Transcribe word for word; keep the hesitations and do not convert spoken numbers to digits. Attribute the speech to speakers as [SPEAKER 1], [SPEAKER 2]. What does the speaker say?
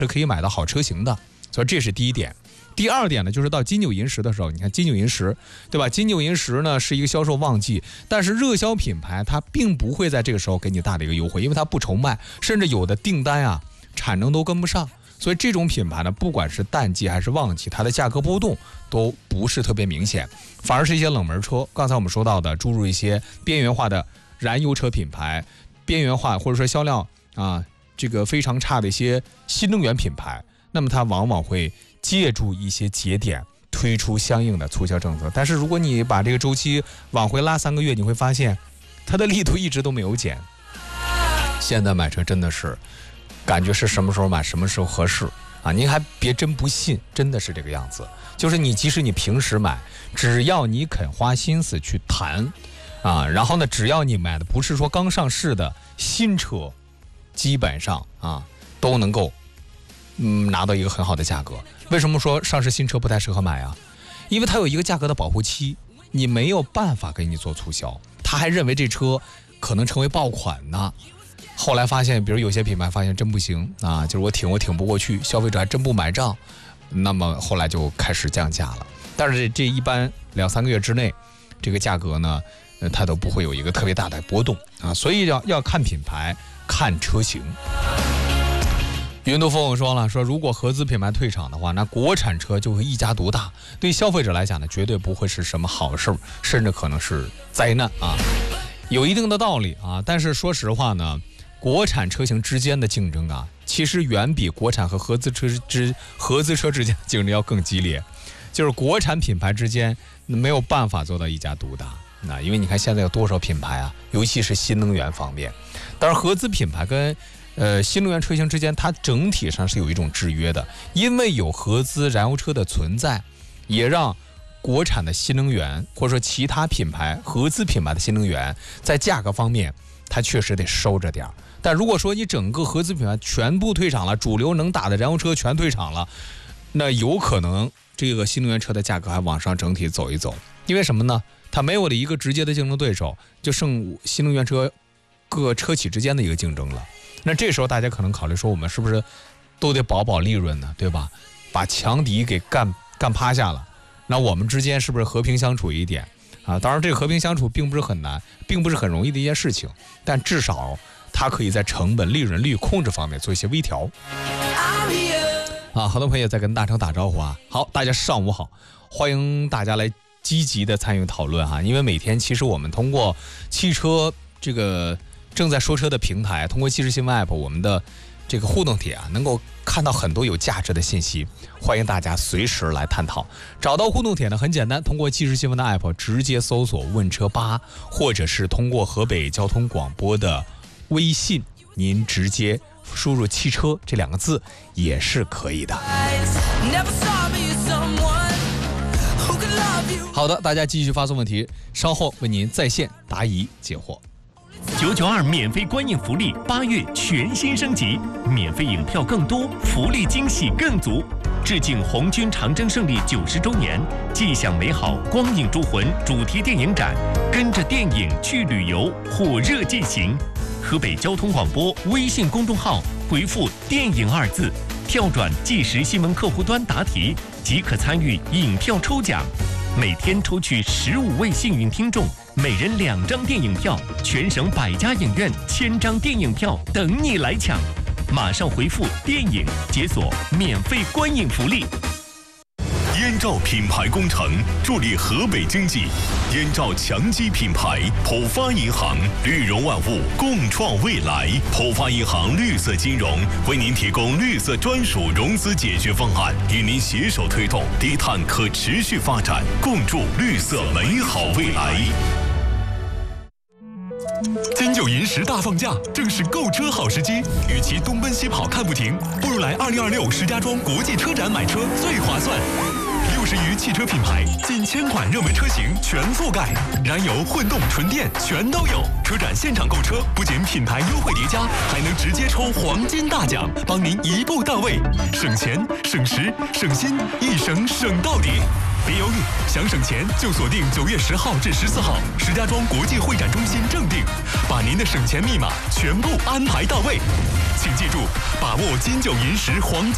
[SPEAKER 1] 是可以买到好车型的，所以这是第一点。第二点呢，就是到金九银十的时候，你看金九银十，对吧？金九银十呢是一个销售旺季，但是热销品牌它并不会在这个时候给你大的一个优惠，因为它不愁卖，甚至有的订单啊产能都跟不上。所以这种品牌呢，不管是淡季还是旺季，它的价格波动都不是特别明显，反而是一些冷门车。刚才我们说到的，注入一些边缘化的燃油车品牌，边缘化或者说销量啊这个非常差的一些新能源品牌，那么它往往会借助一些节点推出相应的促销政策。但是如果你把这个周期往回拉三个月，你会发现它的力度一直都没有减。现在买车真的是感觉是什么时候买什么时候合适啊！您还别真不信，真的是这个样子。就是你即使你平时买，只要你肯花心思去谈啊，然后呢，只要你买的不是说刚上市的新车，基本上啊都能够嗯拿到一个很好的价格。为什么说上市新车不太适合买啊？因为它有一个价格的保护期，你没有办法给你做促销，他还认为这车可能成为爆款呢。后来发现，比如有些品牌发现真不行啊，就是我挺我挺不过去，消费者还真不买账，那么后来就开始降价了。但是这一般两三个月之内，这个价格呢，呃，它都不会有一个特别大的波动啊，所以要要看品牌，看车型。云都风说了，说如果合资品牌退场的话，那国产车就会一家独大，对消费者来讲呢，绝对不会是什么好事，甚至可能是灾难啊，有一定的道理啊。但是说实话呢，国产车型之间的竞争啊，其实远比国产和合资车之合资车之间的竞争要更激烈。就是国产品牌之间没有办法做到一家独大，那因为你看现在有多少品牌啊，尤其是新能源方面。当然，合资品牌跟呃新能源车型之间，它整体上是有一种制约的，因为有合资燃油车的存在，也让国产的新能源或者说其他品牌合资品牌的新能源在价格方面，它确实得收着点。但如果说你整个合资品牌全部退场了，主流能打的燃油车全退场了，那有可能这个新能源车的价格还往上整体走一走。因为什么呢？它没有了一个直接的竞争对手，就剩新能源车各车企之间的一个竞争了。那这时候大家可能考虑说，我们是不是都得保保利润呢？对吧？把强敌给干干趴下了，那我们之间是不是和平相处一点啊？当然，这个和平相处并不是很难，并不是很容易的一件事情，但至少它可以在成本、利润率控制方面做一些微调。啊，好多朋友在跟大成打招呼啊！好，大家上午好，欢迎大家来积极的参与讨论哈、啊。因为每天其实我们通过汽车这个正在说车的平台，通过即时新闻 app 我们的这个互动帖啊，能够看到很多有价值的信息，欢迎大家随时来探讨。找到互动帖呢很简单，通过即时新闻的 app 直接搜索问车吧，或者是通过河北交通广播的微信，您直接输入汽车这两个字也是可以的。好的，大家继续发送问题，稍后为您在线答疑解惑。
[SPEAKER 2] 九九二免费观影福利，八月全新升级，免费影票更多，福利惊喜更足。致敬红军长征胜利九十周年，既享美好光影诸魂主题电影展，跟着电影去旅游，火热进行。河北交通广播微信公众号回复“电影”二字，跳转即时新闻客户端答题，即可参与影票抽奖。每天抽取十五位幸运听众，每人两张电影票，全省百家影院千张电影票等你来抢。马上回复“电影”解锁免费观影福利。
[SPEAKER 3] 燕赵品牌工程助力河北经济，燕赵强基品牌，浦发银行，绿融万物，共创未来。浦发银行绿色金融为您提供绿色专属融资解决方案，与您携手推动低碳可持续发展，共筑绿色美好未来。金九银十大放价，正是购车好时机。与其东奔西跑看不停，不如来二零二六石家庄国际车展买车最划算。六十余汽车品牌，近千款热门车型全覆盖，燃油、混动、纯电全都有。车展现场购车，不仅品牌优惠叠加，还能直接抽黄金大奖，帮您一步到位，省钱、省时、省心，一省省到底。别犹豫，想省钱就锁定九月十号至十四号石家庄国际会展中心正定，把您的省钱密码全部安排到位。请记住，把握金九银十黄金